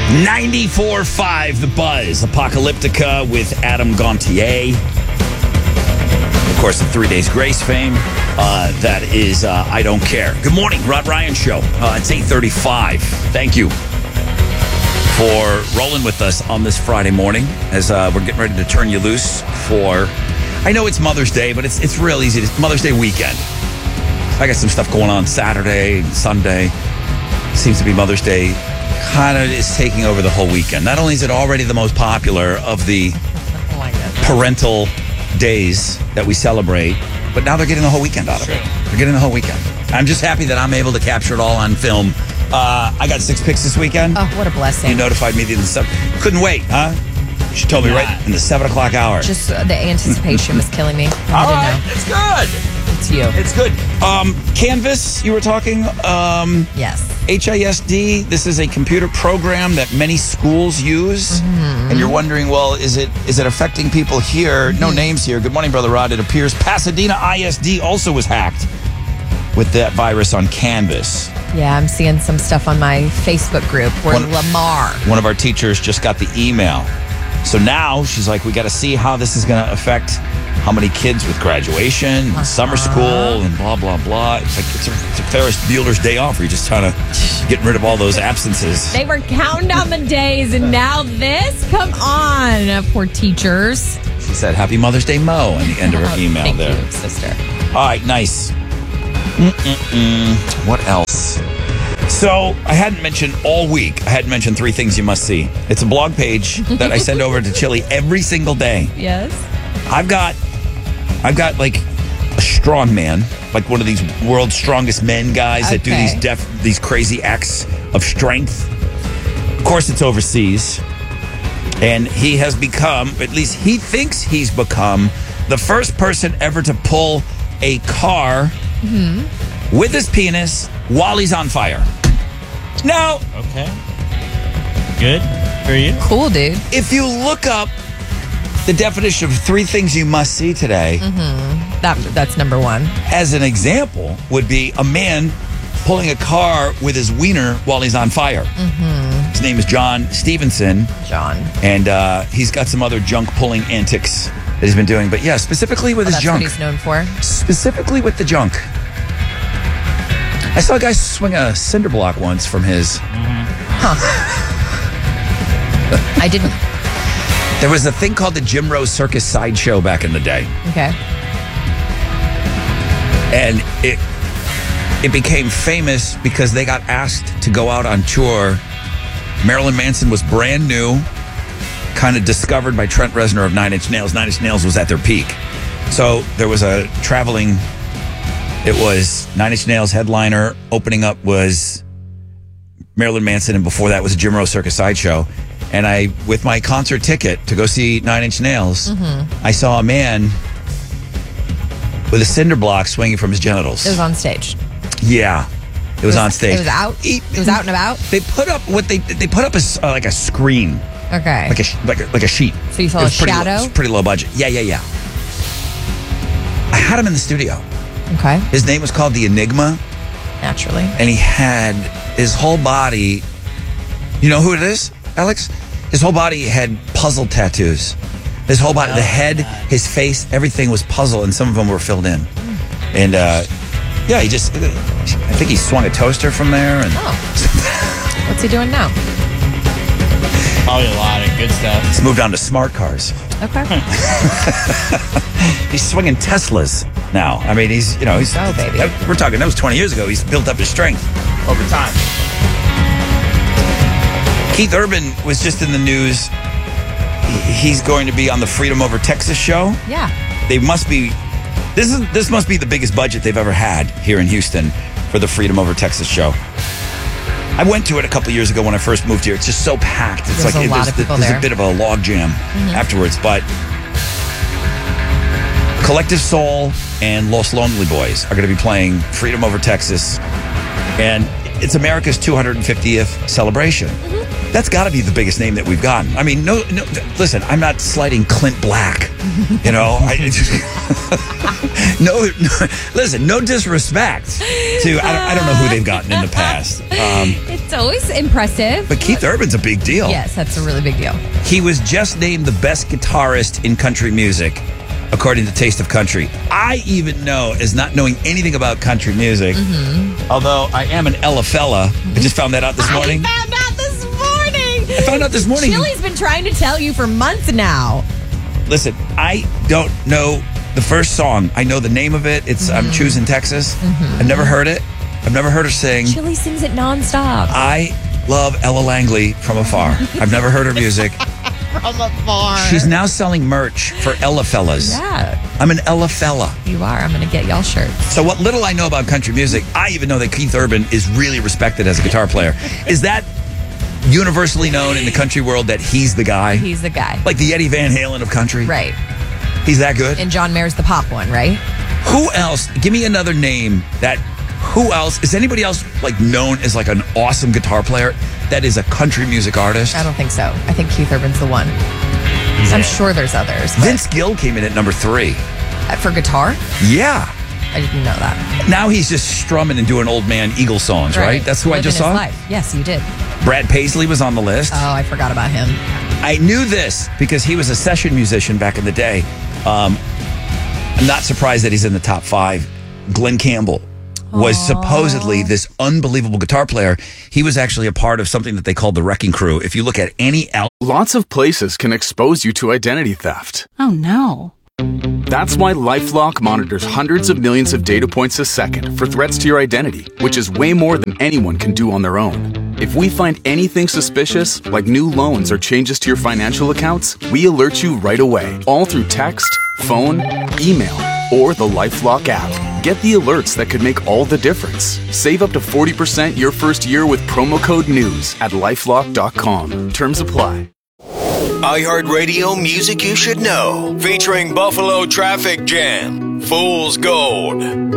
94.5 The Buzz, Apocalyptica with Adam Gontier. Of course, the 3 Days Grace fame. That is I Don't Care. Good morning, Rod Ryan Show. It's 8:35. Thank you for rolling with us on this Friday morning as we're getting ready to turn you loose for... I know it's Mother's Day, but it's real easy. It's Mother's Day weekend. I got some stuff going on Saturday and Sunday. Seems to be Mother's Day kind of is taking over the whole weekend. Not only is it already the most popular of the parental days that we celebrate, but now they're getting the whole weekend out of it. They're getting the whole weekend. I'm just happy that I'm able to capture it all on film. I got 6 picks this weekend. Oh, what a blessing. You notified me couldn't wait, huh? She told me right in the 7 o'clock hour. Just the anticipation was killing me. All right, it's good. It's you. It's good. Canvas, you were talking? Yes. HISD, this is a computer program that many schools use. Mm-hmm. And you're wondering, well, is it affecting people here? No names here. Good morning, Brother Rod. It appears Pasadena ISD also was hacked with that virus on Canvas. Yeah, I'm seeing some stuff on my Facebook group where Lamar. One of our teachers just got the email. So now she's like, we got to see how this is going to affect how many kids with graduation, and summer school, and blah, blah, blah. It's like it's a Ferris Bueller's Day Off where you're just trying to getting rid of all those absences. They were counting down the days, and now this? Come on, poor teachers. She said, Happy Mother's Day, Mo, at the end of her email. Thank there. you, sister. All right, nice. What else? So, I hadn't mentioned all week, I hadn't mentioned 3 things you must see. It's a blog page that I send over to Chili every single day. Yes. I've got like a strong man, like one of these world's strongest men guys that do these crazy acts of strength. Of course, it's overseas. And he has become, at least he thinks he's become, the first person ever to pull a car with his penis while he's on fire. Now, okay, good for you. Cool, dude. If you look up the definition of 3 things you must see today, that's number 1. as an example, would be a man pulling a car with his wiener while he's on fire. His name is John Stevenson. John. And he's got some other junk pulling antics that he's been doing. But yeah, specifically with his junk. That's what he's known for. Specifically with the junk. I saw a guy swing a cinder block once from his... I didn't... There was a thing called the Jim Rose Circus Sideshow back in the day. Okay. And it became famous because they got asked to go out on tour. Marilyn Manson was brand new, kind of discovered by Trent Reznor of Nine Inch Nails. Nine Inch Nails was at their peak. So there was a traveling... It was Nine Inch Nails headliner. Opening up was Marilyn Manson, and before that was a Jim Rose Circus Sideshow. And I, with my concert ticket to go see Nine Inch Nails, I saw a man with a cinder block swinging from his genitals. It was on stage. Yeah, it was on stage. It was out. It was out and about. They put up what they put up as like a screen. Okay. Like a sheet. So you saw a shadow? It was pretty low budget. Yeah. I had him in the studio. Okay. His name was called The Enigma. Naturally. And he had his whole body. You know who it is, Alex? His whole body had puzzle tattoos. His whole body, the head, his face, everything was puzzle, and some of them were filled in. And yeah, I think he swung a toaster from there. And what's he doing now? Probably a lot of good stuff. He's moved on to smart cars. Okay. He's swinging Teslas now. I mean, he's baby. We're talking, that was 20 years ago. He's built up his strength over time. Keith Urban was just in the news. He's going to be on the Freedom Over Texas show. Yeah. This must be the biggest budget they've ever had here in Houston for the Freedom Over Texas show. I went to it a couple years ago when I first moved here. It's just so packed. It's there's a lot of people there's there. A bit of a log jam afterwards, but Collective Soul and Los Lonely Boys are going to be playing Freedom Over Texas. And it's America's 250th celebration. That's got to be the biggest name that we've gotten. I mean, no. Listen, I'm not slighting Clint Black. You know, listen, no disrespect to. I don't know who they've gotten in the past. It's always impressive. But Keith Urban's a big deal. Yes, that's a really big deal. He was just named the best guitarist in country music, according to Taste of Country. I even know, as not knowing anything about country music, although I am an Ella fella. I just found that out this morning. I found out this morning. Chili's been trying to tell you for months now. Listen, I don't know the first song. I know the name of it. It's I'm Choosing Texas. I've never heard it. I've never heard her sing. Chili sings it nonstop. I love Ella Langley from afar. I've never heard her music. From afar. She's now selling merch for Ella fellas. Yeah. I'm an Ella fella. You are. I'm going to get y'all shirts. So what little I know about country music, I even know that Keith Urban is really respected as a guitar player. Is that universally known in the country world that he's the guy? He's the guy. Like the Eddie Van Halen of country? Right. He's that good? And John Mayer's the pop one, right? Who else? Give me another name that... Who else? Is anybody else like known as like an awesome guitar player that is a country music artist? I don't think so. I think Keith Urban's the one. I'm sure there's others. but- Vince Gill came in at number 3. For guitar? Yeah. I didn't know that. Now he's just strumming and doing old man Eagle songs, right? That's who I just Living saw? his life. Yes, you did. Brad Paisley was on the list. Oh, I forgot about him. I knew this because he was a session musician back in the day. I'm not surprised that he's in the top 5. Glenn Campbell was supposedly this unbelievable guitar player. He was actually a part of something that they called the Wrecking Crew. If you look at any Lots of places can expose you to identity theft. Oh no. That's why LifeLock monitors hundreds of millions of data points a second for threats to your identity, which is way more than anyone can do on their own. If we find anything suspicious, like new loans or changes to your financial accounts, we alert you right away, all through text, phone, email, or the LifeLock app. Get the alerts that could make all the difference. Save up to 40% your first year with promo code NEWS at LifeLock.com. Terms apply. iHeartRadio Music You Should Know, featuring Buffalo Traffic Jam, Fool's Gold.